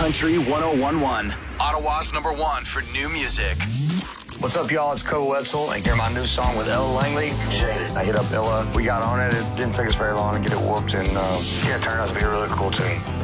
Country 101.1, Ottawa's #1 for new music. What's up, y'all? It's Cole Wetzel, and hear my new song with Ella Langley. I hit up Ella. We got on it. It didn't take us very long to get it whooped, and it turned out to be a really cool tune.